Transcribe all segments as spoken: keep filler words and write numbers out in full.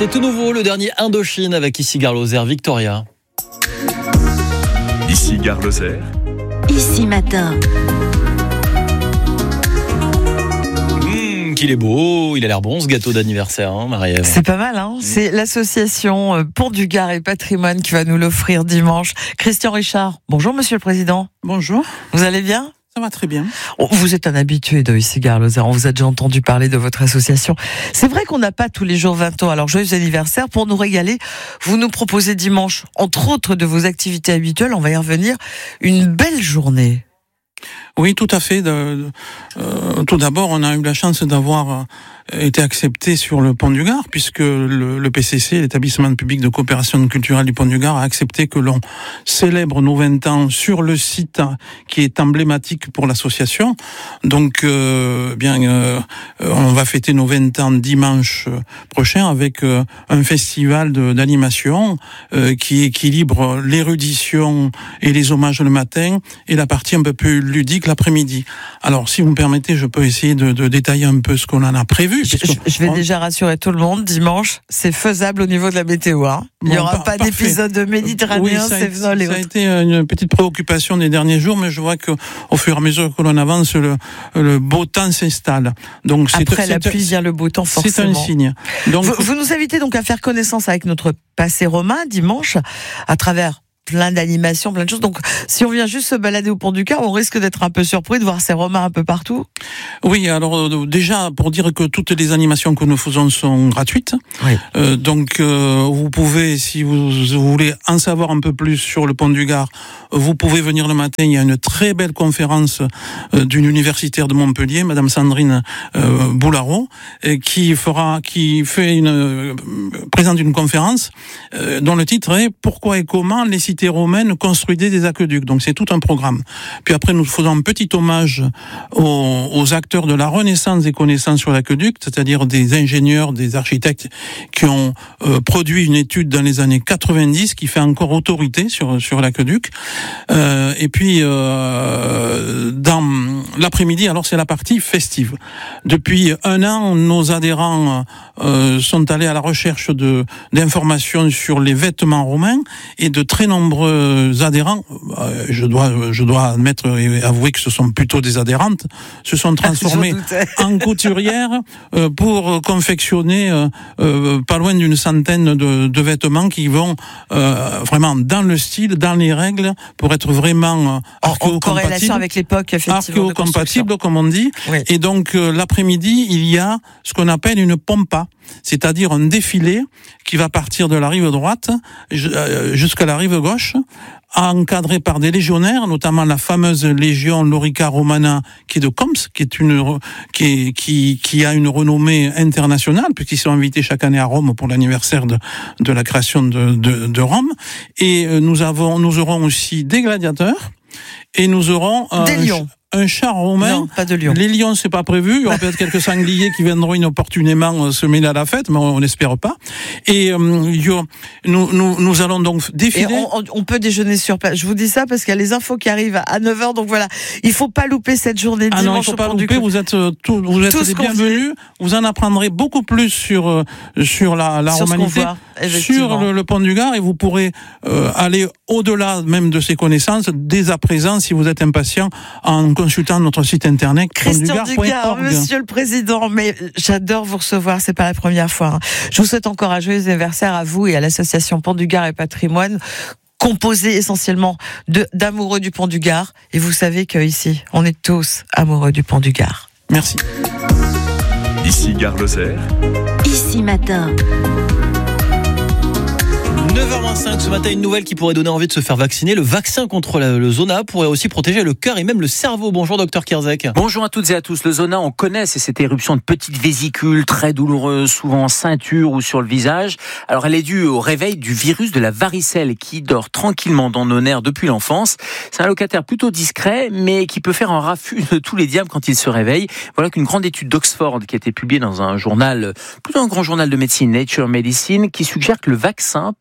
C'est tout nouveau, le dernier Indochine avec ici Gare Lozère, Victoria. Ici Gare Lozère. Ici Matin. Mmh, qu'il est beau, il a l'air bon ce gâteau d'anniversaire, hein, Marie-Ève. C'est pas mal, hein. Mmh. C'est l'association Pont du Gard et Patrimoine qui va nous l'offrir dimanche. Christian Richard, bonjour Monsieur le Président. Bonjour. Vous allez bien ? Ça va très bien. Vous êtes un habitué de ici Gare Lozère, on vous a déjà entendu parler de votre association. C'est vrai qu'on n'a pas tous les jours vingt ans, alors joyeux anniversaire. Pour nous régaler, vous nous proposez dimanche, entre autres de vos activités habituelles, on va y revenir, une belle journée. Oui, tout à fait. De, de, euh, tout d'abord, on a eu la chance d'avoir été accepté sur le Pont du Gard, puisque le, le P C C, l'établissement public de coopération culturelle du Pont du Gard, a accepté que l'on célèbre nos vingt ans sur le site qui est emblématique pour l'association. Donc, euh, bien, euh, on va fêter nos vingt ans dimanche prochain avec euh, un festival de, d'animation euh, qui équilibre l'érudition et les hommages le matin et la partie un peu plus ludique l'après-midi. Alors, si vous me permettez, je peux essayer de, de détailler un peu ce qu'on en a prévu. Je, je vais déjà rassurer tout le monde, dimanche, c'est faisable au niveau de la météo. Hein. Il n'y bon, aura par, pas parfait. d'épisode méditerranéen, oui, ça a, c'est ça a été une petite préoccupation des derniers jours, mais je vois qu'au fur et à mesure que l'on avance, le, le beau temps s'installe. Donc, c'est, Après c'est, la pluie vient le beau temps, forcément. C'est un signe. Donc, vous, vous nous invitez donc à faire connaissance avec notre passé romain dimanche, à travers plein d'animations, plein de choses. Donc, si on vient juste se balader au Pont du Gard, on risque d'être un peu surpris de voir ces Romains un peu partout. Oui, alors euh, déjà, pour dire que toutes les animations que nous faisons sont gratuites. Oui. Euh, donc, euh, vous pouvez, si vous, vous voulez en savoir un peu plus sur le Pont du Gard, vous pouvez venir le matin. Il y a une très belle conférence euh, d'une universitaire de Montpellier, Madame Sandrine euh, Boularo, euh, qui fera, qui fait une, euh, présente une conférence euh, dont le titre est « Pourquoi et comment les cités romaines construisaient des aqueducs ». Donc c'est tout un programme. Puis après, nous faisons un petit hommage aux, aux acteurs de la Renaissance des connaissances sur l'aqueduc, c'est-à-dire des ingénieurs, des architectes qui ont euh, produit une étude dans les années quatre-vingt-dix qui fait encore autorité sur sur l'aqueduc. Euh, et puis euh, dans l'après-midi, alors c'est la partie festive. Depuis un an, nos adhérents euh, sont allés à la recherche de d'informations sur les vêtements romains et de très nombreux adhérents, euh, je dois je dois admettre et avouer que ce sont plutôt des adhérentes, se sont transformées en couturières euh, pour confectionner euh, euh, pas loin d'une centaine de, de vêtements qui vont euh, vraiment dans le style, dans les règles, pour être vraiment euh, en, en corrélation avec l'époque, effectivement, archéo-compatible, comme on dit. Oui. Et donc euh, l'après-midi, il y a ce qu'on appelle une pompa, c'est-à-dire un défilé qui va partir de la rive droite jusqu'à la rive gauche, encadré par des légionnaires, notamment la fameuse légion Lorica Romana qui est de Coms, qui est une qui est, qui qui a une renommée internationale puisqu'ils sont invités chaque année à Rome pour l'anniversaire de de la création de de, de Rome. Et nous avons nous aurons aussi des gladiateurs et nous aurons euh, des lions. Un char romain. Non, pas de lion. Les lions, c'est pas prévu. Il y aura peut-être quelques sangliers qui viendront inopportunément se mêler à la fête, mais on n'espère pas. Et euh, y a, nous, nous, nous allons donc défiler. Et on, on peut déjeuner sur place. Je vous dis ça parce qu'il y a les infos qui arrivent à neuf heures. Donc voilà, il faut pas louper cette journée de ah dimanche. Non, il faut pas louper. Vous êtes, tout, vous êtes les bienvenus. Vous en apprendrez beaucoup plus sur sur la, la sur romanité, voit, sur le, le Pont du Gard, et vous pourrez euh, aller au-delà même de ces connaissances dès à présent si vous êtes impatient en consultant notre site internet. Christian Dugard, Monsieur le Président, mais j'adore vous recevoir, c'est pas la première fois. Je vous souhaite encore un joyeux anniversaire à vous et à l'association Pont du Gard et Patrimoine, composée essentiellement de, d'amoureux du Pont du Gard. Et vous savez qu'ici, on est tous amoureux du Pont du Gard. Merci. Ici Gare Lozère. Ici Matin. neuf heures moins cinq ce matin, une nouvelle qui pourrait donner envie de se faire vacciner. Le vaccin contre le zona pourrait aussi protéger le cœur et même le cerveau. Bonjour docteur Kierzek. Bonjour à toutes et à tous. Le zona, on connaît, c'est cette éruption de petites vésicules très douloureuses, souvent en ceinture ou sur le visage. Alors elle est due au réveil du virus de la varicelle qui dort tranquillement dans nos nerfs depuis l'enfance. C'est un locataire plutôt discret mais qui peut faire un raffut de tous les diables quand il se réveille. Voilà qu'une grande étude d'Oxford qui a été publiée dans un journal, plutôt un grand journal de médecine, Nature Medicine, qui suggère que le vaccin pourrait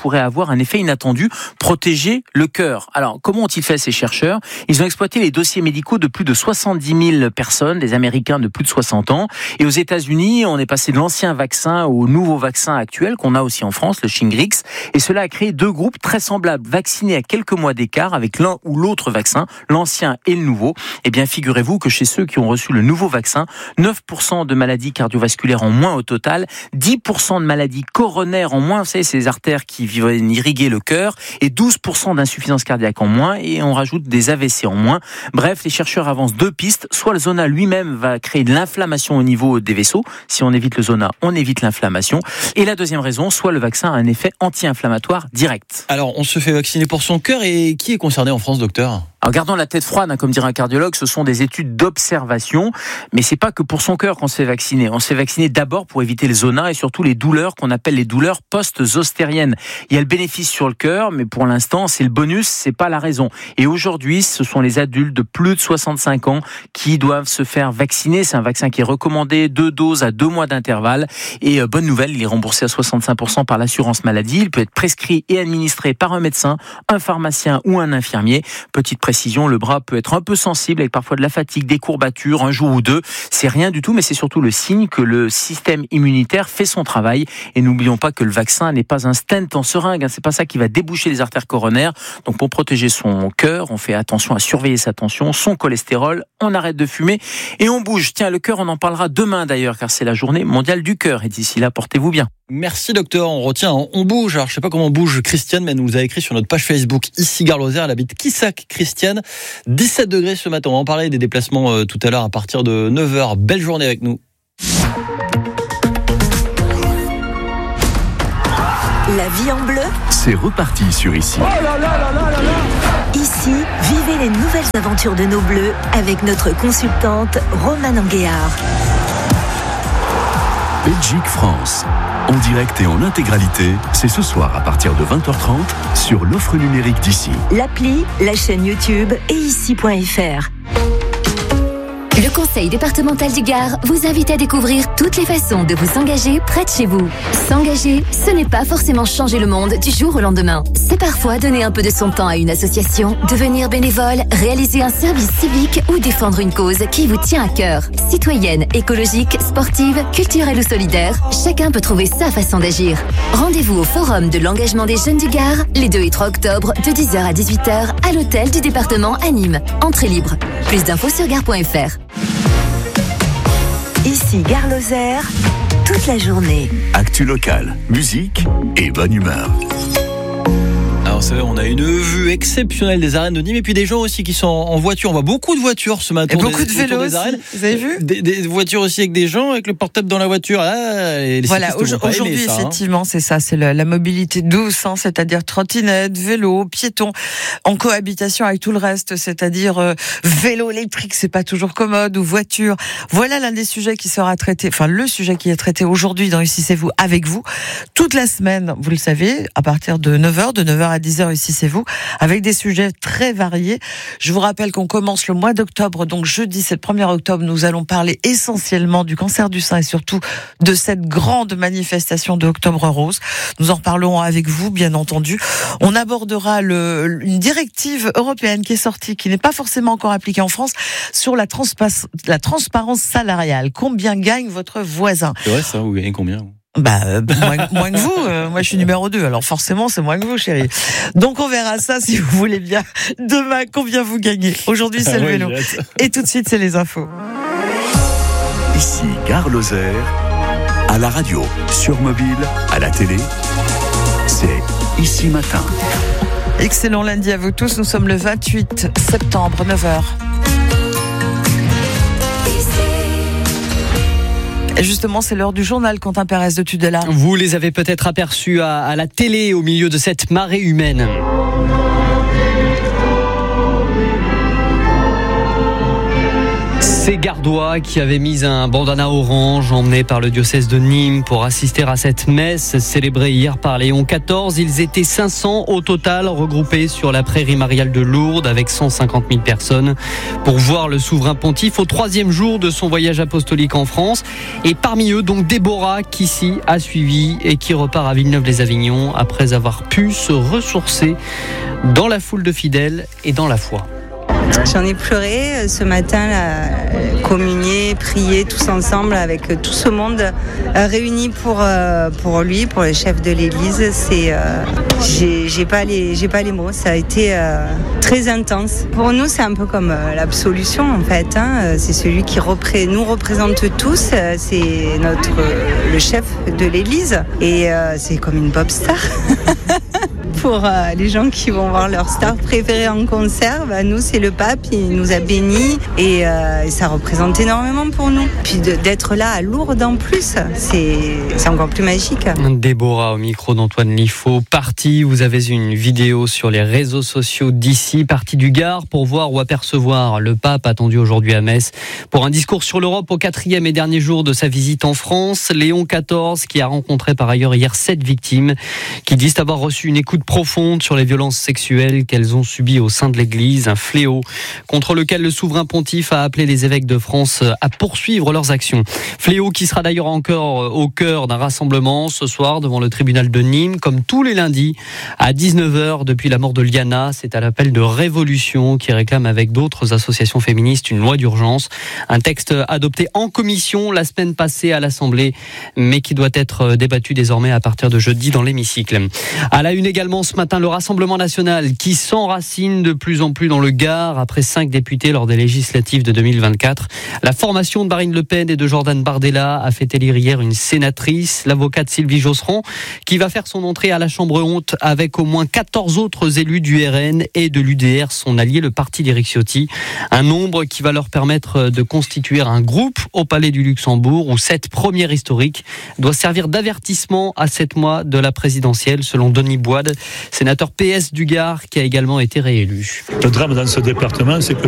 pourrait avoir un effet inattendu, protéger le cœur. Alors, comment ont-ils fait ces chercheurs ? Ils ont exploité les dossiers médicaux de plus de soixante-dix mille personnes, des Américains de plus de soixante ans. Et aux États-Unis, on est passé de l'ancien vaccin au nouveau vaccin actuel qu'on a aussi en France, le Shingrix. Et cela a créé deux groupes très semblables, vaccinés à quelques mois d'écart avec l'un ou l'autre vaccin, l'ancien et le nouveau. Eh bien, figurez-vous que chez ceux qui ont reçu le nouveau vaccin, neuf pour cent de maladies cardiovasculaires en moins au total, dix pour cent de maladies coronaires en moins, vous savez, c'est les artères qui viennent irriguer le cœur, et douze pour cent d'insuffisance cardiaque en moins, et on rajoute des A V C en moins. Bref, les chercheurs avancent deux pistes. Soit le zona lui-même va créer de l'inflammation au niveau des vaisseaux. Si on évite le zona, on évite l'inflammation. Et la deuxième raison, soit le vaccin a un effet anti-inflammatoire direct. Alors, on se fait vacciner pour son cœur, et qui est concerné en France, docteur ? Alors, gardons la tête froide, hein, comme dirait un cardiologue, ce sont des études d'observation, mais c'est pas que pour son cœur qu'on se fait vacciner. On se fait vacciner d'abord pour éviter le zona et surtout les douleurs qu'on appelle les douleurs post-zostériennes. Il y a le bénéfice sur le cœur, mais pour l'instant, c'est le bonus, c'est pas la raison. Et aujourd'hui, ce sont les adultes de plus de soixante-cinq ans qui doivent se faire vacciner. C'est un vaccin qui est recommandé, deux doses à deux mois d'intervalle. Et euh, bonne nouvelle, il est remboursé à soixante-cinq pour cent par l'assurance maladie. Il peut être prescrit et administré par un médecin, un pharmacien ou un infirmier. Petite précision, le bras peut être un peu sensible avec parfois de la fatigue, des courbatures, un jour ou deux. C'est rien du tout, mais c'est surtout le signe que le système immunitaire fait son travail. Et n'oublions pas que le vaccin n'est pas un stent en seringue, hein. C'est pas ça qui va déboucher les artères coronaires. Donc pour protéger son cœur, on fait attention à surveiller sa tension, son cholestérol, on arrête de fumer et on bouge. Tiens, le cœur, on en parlera demain d'ailleurs, car c'est la journée mondiale du cœur. Et d'ici là, portez-vous bien. Merci docteur, on retient, on bouge. Alors je sais pas comment bouge Christiane, mais elle nous a écrit sur notre page Facebook, ici Gare Lozère, elle habite Quissac. Christiane, dix-sept degrés ce matin. On va en parler des déplacements euh, tout à l'heure à partir de neuf heures. Belle journée avec nous. La vie en bleu, C'est reparti sur Ici. ici, vivez les nouvelles aventures de nos bleus avec notre consultante Romane Anguéard. Belgique-France. En direct et en intégralité, c'est ce soir à partir de vingt heures trente sur l'offre numérique d'Ici. L'appli, la chaîne YouTube et ici point f r. Le Conseil départemental du Gard vous invite à découvrir toutes les façons de vous engager près de chez vous. S'engager, ce n'est pas forcément changer le monde du jour au lendemain. C'est parfois donner un peu de son temps à une association, devenir bénévole, réaliser un service civique ou défendre une cause qui vous tient à cœur. Citoyenne, écologique, sportive, culturelle ou solidaire, chacun peut trouver sa façon d'agir. Rendez-vous au Forum de l'engagement des jeunes du Gard, les deux et trois octobre, de dix heures à dix-huit heures, à l'hôtel du département à Nîmes. Entrée libre. Plus d'infos sur gare point f r. Ici Gare Lozère, toute la journée. Actu locale, musique et bonne humeur. Alors c'est vrai, on a une vue exceptionnelle des arènes de Nîmes et puis des gens aussi qui sont en voiture. On voit beaucoup de voitures ce matin. Et beaucoup de vélos aussi. Arènes. Vous avez vu des, des voitures aussi avec des gens avec le portable dans la voiture. Ah, et les voilà, cyclistes vont pas aujourd'hui aimer ça, effectivement, hein. C'est ça, c'est la, la mobilité douce, hein, c'est-à-dire trottinette, vélo, piéton, en cohabitation avec tout le reste, c'est-à-dire euh, vélo électrique, c'est pas toujours commode, ou voiture. Voilà l'un des sujets qui sera traité, enfin le sujet qui est traité aujourd'hui dans Ici c'est vous, avec vous, toute la semaine, vous le savez, à partir de neuf heures, de neuf heures à dix heures, Ici c'est vous, avec des sujets très variés. Je vous rappelle qu'on commence le mois d'octobre, donc jeudi, c'est le premier octobre, nous allons parler essentiellement du cancer du sein et surtout de cette grande manifestation de Octobre Rose. Nous en reparlerons avec vous, bien entendu. On abordera le, une directive européenne qui est sortie, qui n'est pas forcément encore appliquée en France, sur la, transpa- la transparence salariale. Combien gagne votre voisin ? C'est vrai ça, vous gagnez combien ? Bah, euh, moins, moins que vous. Euh, moi, je suis numéro deux. Alors, forcément, c'est moins que vous, chérie. Donc, on verra ça, si vous voulez bien. Demain, combien vous gagnez. Aujourd'hui, c'est ah le ouais, vélo. Et tout de suite, c'est les infos. Ici Gare Lozère, à la radio, sur mobile, à la télé, c'est Ici Matin. Excellent lundi à vous tous. Nous sommes le vingt-huit septembre, neuf heures. Et justement, c'est l'heure du journal, Quentin Pérez de Tudela. Vous les avez peut-être aperçus à, à la télé au milieu de cette marée humaine. Ces Gardois qui avaient mis un bandana orange emmené par le diocèse de Nîmes pour assister à cette messe célébrée hier par Léon quatorze. Ils étaient cinq cents au total regroupés sur la prairie mariale de Lourdes avec cent cinquante mille personnes pour voir le souverain pontife au troisième jour de son voyage apostolique en France. Et parmi eux, donc Déborah qui s'y a suivi et qui repart à Villeneuve-les-Avignon après avoir pu se ressourcer dans la foule de fidèles et dans la foi. J'en ai pleuré ce matin, là, communier, prier tous ensemble avec tout ce monde réuni pour, pour lui, pour le chef de l'église. C'est, euh, j'ai, j'ai pas les, j'ai pas les mots. Ça a été euh, très intense. Pour nous, c'est un peu comme euh, l'absolution en fait. Hein. C'est celui qui repré- nous représente tous. C'est notre euh, le chef de l'église et euh, c'est comme une pop star. Pour euh, les gens qui vont voir leur star préférée en concert, bah, nous c'est le pape, il nous a bénis et, euh, et ça représente énormément pour nous. Puis de, d'être là à Lourdes en plus, c'est, c'est encore plus magique. Déborah au micro d'Antoine Liffaut. Parti, vous avez une vidéo sur les réseaux sociaux d'ici, parti du Gard pour voir ou apercevoir le pape attendu aujourd'hui à Metz pour un discours sur l'Europe au quatrième et dernier jour de sa visite en France. Léon quatorze qui a rencontré par ailleurs hier sept victimes qui disent avoir reçu une écoute profonde sur les violences sexuelles qu'elles ont subies au sein de l'Église, un fléau contre lequel le souverain pontife a appelé les évêques de France à poursuivre leurs actions. Fléau qui sera d'ailleurs encore au cœur d'un rassemblement ce soir devant le tribunal de Nîmes, comme tous les lundis à dix-neuf heures depuis la mort de Liana. C'est à l'appel de Révolution qui réclame avec d'autres associations féministes une loi d'urgence. Un texte adopté en commission la semaine passée à l'Assemblée, mais qui doit être débattu désormais à partir de jeudi dans l'hémicycle. À la une également ce matin, le Rassemblement national qui s'enracine de plus en plus dans le Gard après cinq députés lors des législatives de deux mille vingt-quatre. La formation de Marine Le Pen et de Jordan Bardella a fait élire hier une sénatrice, l'avocate Sylvie Josserand, qui va faire son entrée à la Chambre haute avec au moins quatorze autres élus du R N et de l'U D R, son allié, le parti d'Éric Ciotti. Un nombre qui va leur permettre de constituer un groupe au Palais du Luxembourg où cette première historique doit servir d'avertissement à sept mois de la présidentielle, selon Denis Boide, sénateur P S du Gard qui a également été réélu. Le drame dans ce département, c'est que